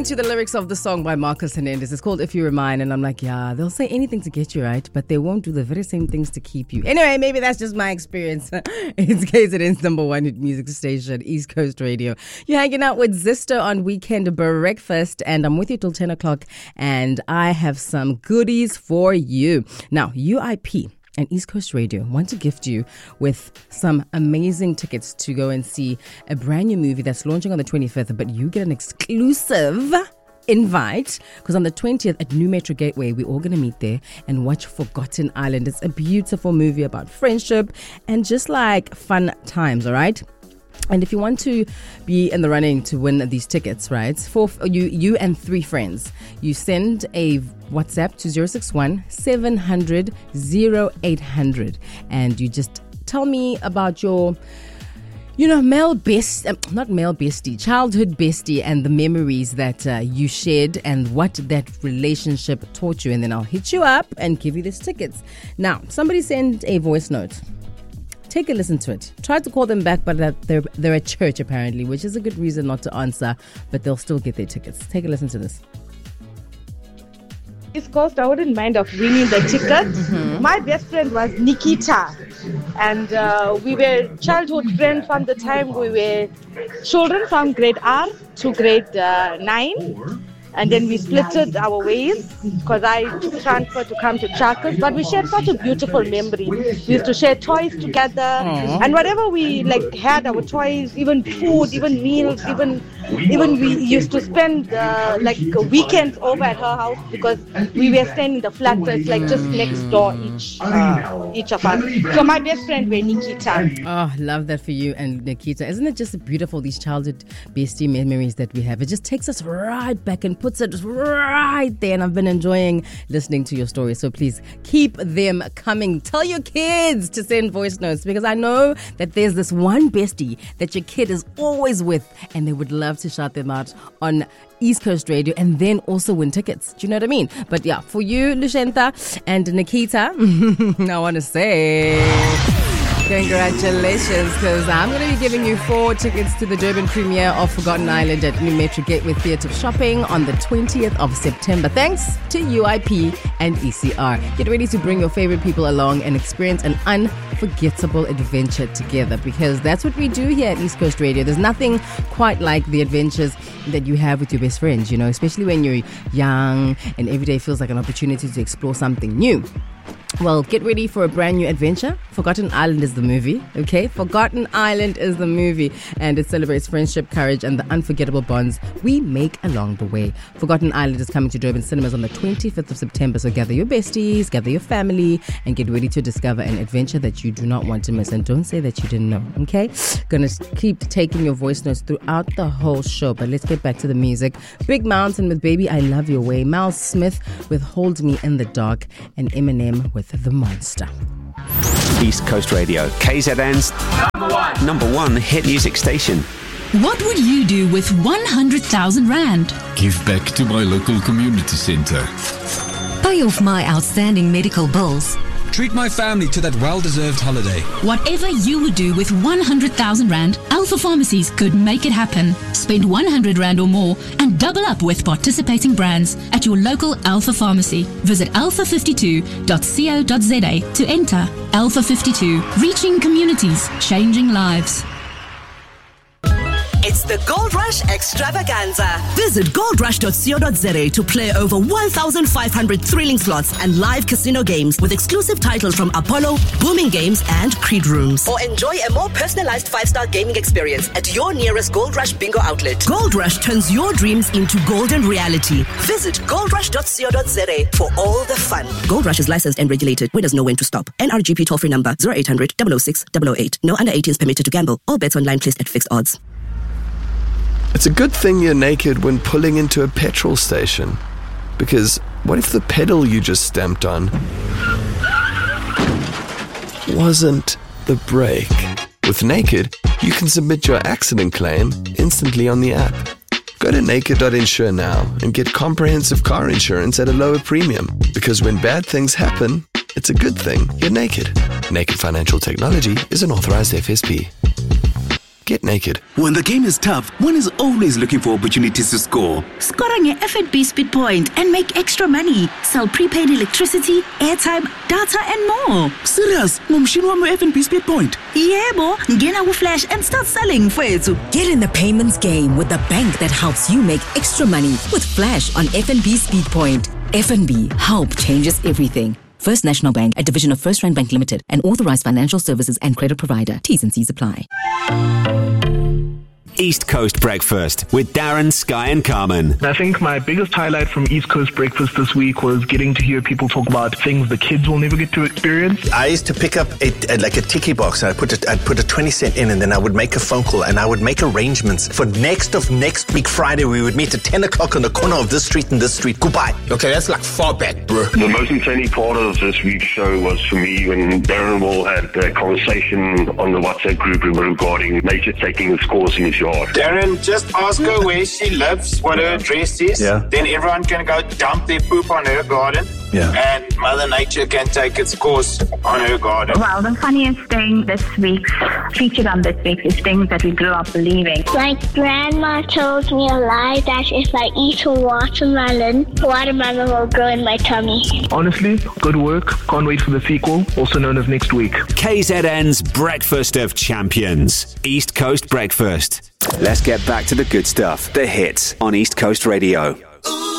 listening to the lyrics of the song by Marcus Hernandez. It's called If You Were Mine. And I'm like, yeah, they'll say anything to get you right, but they won't do the very same things to keep you. Anyway, maybe that's just my experience. It's KZN's number one hit music station, East Coast Radio. You're hanging out with Zisto on Weekend Breakfast, and I'm with you till 10 o'clock, and I have some goodies for you. Now, UIP and East Coast Radio want to gift you with some amazing tickets to go and see a brand new movie that's launching on the 25th, but you get an exclusive invite because on the 20th at New Metro Gateway, we're all going to meet there and watch Forgotten Island. It's a beautiful movie about friendship and just like fun times, all right? And if you want to be in the running to win these tickets, right, for you and 3 friends, you send a WhatsApp to 061 700 0800 and you just tell me about your childhood bestie and the memories that you shared and what that relationship taught you. And then I'll hit you up and give you these tickets. Now, somebody sent a voice note. Take a listen to it. Try to call them back, but they're at church apparently, which is a good reason not to answer, but they'll still get their tickets. Take a listen to this. East Coast, I wouldn't mind of winning the ticket. Mm-hmm. My best friend was Nikita, and we were childhood friends from the time we were children from grade R to grade 9. And then we splitted our ways because I transferred to come to Chakas. But we shared such a beautiful memory. We used to share toys together. Aww. And whatever we had our toys, even food, even meals, even we used to spend weekends over at her house because we were staying in the flat. So it's just next door each of us. So my best friend were Nikita. Oh, love that for you and Nikita. Isn't it just beautiful, these childhood bestie memories that we have? It just takes us right back and puts it right there, and I've been enjoying listening to your stories, so please keep them coming. Tell your kids to send voice notes because I know that there's this one bestie that your kid is always with and they would love to shout them out on East Coast Radio and then also win tickets. Do you know what I mean? But yeah, for you, Lushenta and Nikita, I want to say congratulations, because I'm going to be giving you 4 tickets to the Durban premiere of Forgotten Island at New Metro Gateway Theatre Shopping on the 20th of September. Thanks to UIP and ECR. Get ready to bring your favorite people along and experience an unforgettable adventure together, because that's what we do here at East Coast Radio. There's nothing quite like the adventures that you have with your best friends, especially when you're young and every day feels like an opportunity to explore something new. Well, get ready for a brand new adventure. Forgotten Island is the movie, okay? Forgotten Island is the movie, and it celebrates friendship, courage, and the unforgettable bonds we make along the way. Forgotten Island is coming to Durban cinemas on the 25th of September, so gather your besties, gather your family, and get ready to discover an adventure that you do not want to miss. And don't say that you didn't know, okay? Gonna keep taking your voice notes throughout the whole show, but let's get back to the music. Big Mountain with Baby I Love Your Way, Miles Smith with Hold Me in the Dark, and Eminem with The Monster. East Coast Radio, KZN's number one hit music station. What would you do with 100,000 Rand? Give back to my local community centre. Pay off my outstanding medical bills. Treat my family to that well-deserved holiday. Whatever you would do with 100,000 Rand, Alpha Pharmacies could make it happen. Spend 100 Rand or more and double up with participating brands at your local Alpha Pharmacy. Visit alpha52.co.za to enter. Alpha 52, reaching communities, changing lives. It's the Gold Rush Extravaganza. Visit goldrush.co.za to play over 1,500 thrilling slots and live casino games with exclusive titles from Apollo, Booming Games, and Creed Rooms. Or enjoy a more personalized 5-star gaming experience at your nearest Gold Rush bingo outlet. Gold Rush turns your dreams into golden reality. Visit goldrush.co.za for all the fun. Gold Rush is licensed and regulated. Winners know when to stop. NRGP toll-free number 0800 006 008. No under 18s permitted to gamble. All bets online placed at fixed odds. It's a good thing you're naked when pulling into a petrol station. Because what if the pedal you just stamped on wasn't the brake? With Naked, you can submit your accident claim instantly on the app. Go to naked.insure now and get comprehensive car insurance at a lower premium. Because when bad things happen, it's a good thing you're naked. Naked Financial Technology is an authorized FSP. Get naked. When the game is tough, one is always looking for opportunities to score. Score on your FNB Speed Point and make extra money. Sell prepaid electricity, airtime, data and more. Serious? Ngumshini wami FNB Speed Point. Yebo, ngena ku-Flash and start selling mfethu. Get in the payments game with the bank that helps you make extra money with Flash on FNB Speed Point. FNB, help changes everything. First National Bank, a division of First Rand Bank Limited, an authorized financial services and credit provider. T's and C's apply. East Coast Breakfast with Darren, Sky and Carmen. I think my biggest highlight from East Coast Breakfast this week was getting to hear people talk about things the kids will never get to experience. I used to pick up a ticky box, and I'd put a 20 cent in, and then I would make a phone call, and I would make arrangements for next week Friday. We would meet at 10 o'clock on the corner of this street and this street. Goodbye. Okay, that's like far back, bro. The most entertaining part of this week's show was for me when Darren and Will had a conversation on the WhatsApp group regarding nature taking its course in his yard. Darren, just ask her where she lives, what her address is. Yeah. Then everyone can go dump their poop on her garden. Yeah. And Mother Nature can take its course on her garden. Well, the funniest thing featured on this week is things that we grew up believing. My grandma told me a lie that if I eat a watermelon will grow in my tummy. Honestly, good work. Can't wait for the sequel, also known as next week. KZN's Breakfast of Champions. East Coast Breakfast. Let's get back to the good stuff. The hits on East Coast Radio.